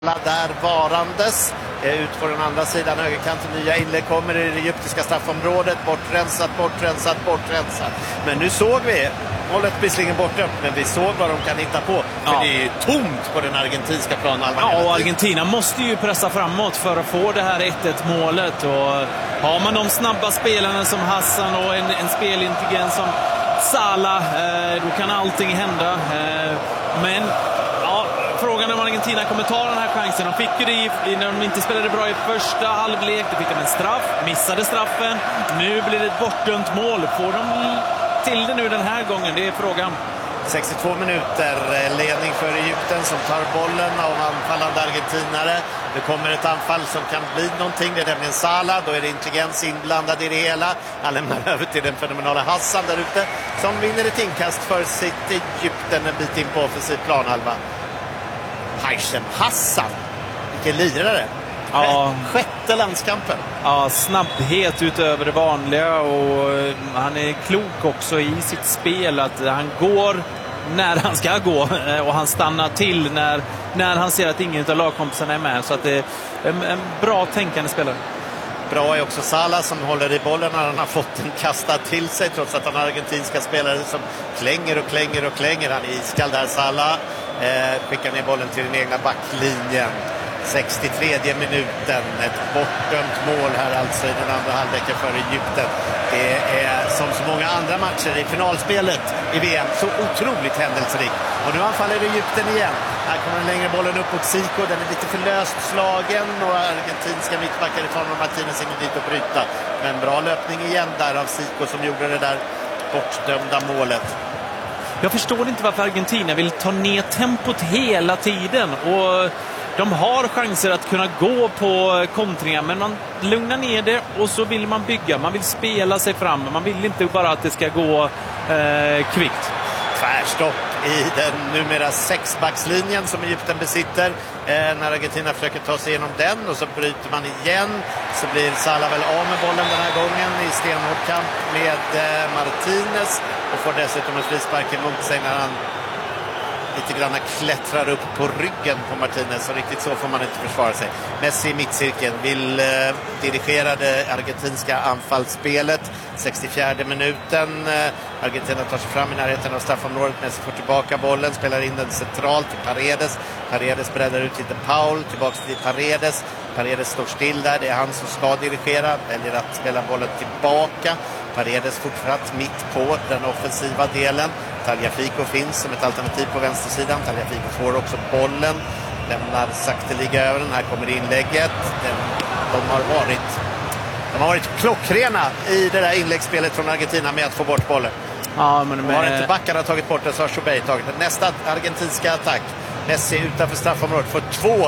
Där varandes ut på den andra sidan högerkanten, nya inlägg kommer i det egyptiska straffområdet, bortrensat. Men nu såg vi hållet visserligen bortdömt, men vi såg vad de kan hitta på. För det är ju tomt på den argentinska planen. Ja, och Argentina måste ju pressa framåt för att få det här 1-1 målet. Och har man de snabba spelarna som Hassan och en spelintelligens som Salah, då kan allting hända. Men frågan om Argentina kommer ta den här chansen. De fick ju det när de inte spelade bra i första halvlek. Då fick de en straff, missade straffen. Nu blir det ett bortdömt mål. Får de till det nu den här gången? Det är frågan. 62 minuter, ledning för Egypten som tar bollen av anfallande argentinare. Det kommer ett anfall som kan bli någonting. Det är nämligen Salah, då är det intelligens inblandad i det hela. Han lämnar över till den fenomenala Hassan där ute som vinner ett inkast för sitt Egypten en bit in på offensiv planhalva. Haishem Hassan, vilken lirare. Ja. Sjätte landskampen. Ja, snabbhet utöver det vanliga, och han är klok också i sitt spel, att han går när han ska gå och han stannar till när han ser att ingen av lagkompisarna är med, så att det är en bra tänkande spelare. Bra är också Salah som håller i bollen när han har fått den kastad till sig, trots att han har argentinska spelare som klänger. Han är iskall där, Salah. Skickar ner bollen till den egna backlinjen. 63 minuten, ett bortdömt mål här alltså i den andra halvleken för Egypten. Det är som så många andra matcher i finalspelet i VM så otroligt händelserikt. Och nu anfaller Egypten igen. Här kommer den längre bollen upp mot Zico, den är lite för löst slagen och argentinska mittbackar ifrån Martinez in dit och bryta. Men bra löpning igen där av Zico som gjorde det där bortdömda målet. Jag förstår inte varför Argentina vill ta ner tempot hela tiden, och de har chanser att kunna gå på kontringar, men man lugnar ner det och så vill man bygga. Man vill spela sig fram. Man vill inte bara att det ska gå kvickt. Tvärstopp i den numera sexbackslinjen som Egypten besitter. När Argentina försöker ta sig igenom den och så bryter man igen, så blir Salah väl av med bollen den här gången i stenhård kamp med Martinez och får dessutom en frispark emot sig när han lite grann klättrar upp på ryggen på Martinez, och riktigt så får man inte försvara sig. Messi i mittcirkeln vill dirigera det argentinska anfallsspelet. 64 minuten. Argentina tar sig fram i närheten av straffområdet. Messi får tillbaka bollen, spelar in den centralt till Paredes. Paredes breddar ut till Paul, tillbaka till Paredes. Paredes står still där, det är han som ska dirigera, väljer att spela bollen tillbaka. Paredes fortsatt mitt på den offensiva delen. Tagliafico finns som ett alternativ på vänstersidan. Tagliafico får också bollen, lämnar sakteliga över den. Här kommer inlägget. De har varit klockrena i det där inläggsspelet från Argentina med att få bort bollen. Ja, men har inte backarna tagit bort den, så har Choubeir tagit den. Nästa argentinska attack. Messi utanför straffområdet får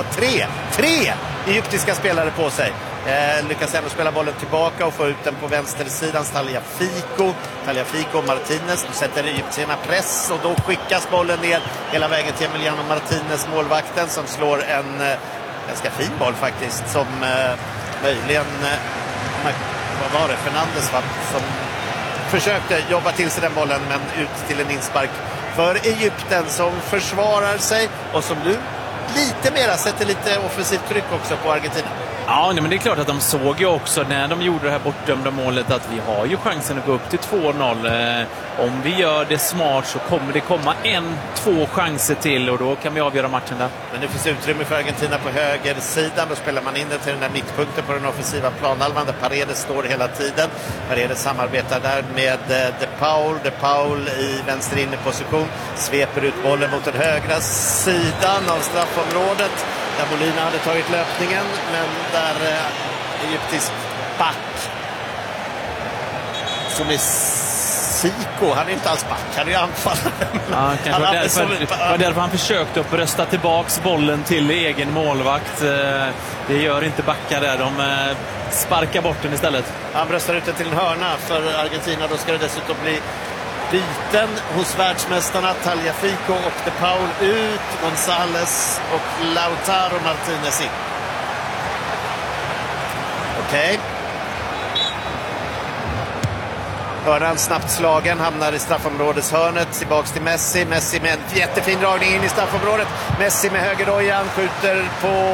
3 egyptiska spelare på sig. Lyckas ändå spela bollen tillbaka och få ut den på vänstersidan. Tagliafico och Martinez. Nu sätter egyptierna press och då skickas bollen ner hela vägen till Emiliano Martinez, målvakten, som slår en ganska fin boll faktiskt, som möjligen vad var det? Fernandes som försökte jobba till sig den bollen, men ut till en inspark för Egypten som försvarar sig och som nu lite mera sätter lite offensivt tryck också på Argentina. Ja, men det är klart att de såg ju också när de gjorde det här bortdömda målet att vi har ju chansen att gå upp till 2-0. Om vi gör det smart så kommer det komma 1-2 chanser till och då kan vi avgöra matchen där. Men det finns utrymme för Argentina på högersidan. Då spelar man in det till den där mittpunkten på den offensiva planhalvan där Paredes står hela tiden. Paredes samarbetar där med De Paul i vänster inneposition. Sveper ut bollen mot den högra sidan av straffområdet där Molina hade tagit löpningen, men där egyptisk back som är Zico, han är inte alls back, han är anfallare. Ja, det var därför han försökte att rösta tillbaks bollen till egen målvakt. Det gör inte backar där, de sparkar bort den istället. Han bröstar ut den till en hörna för Argentina, då ska det dessutom bli byten hos världsmästarna. Tagliafico och De Paul ut, González och Lautaro Martinez in. Okej. Hörnan snabbt slagen, hamnar i straffområdeshörnet, tillbaks till Messi. Messi med en jättefin dragning in i straffområdet. Messi med högerdojan skjuter på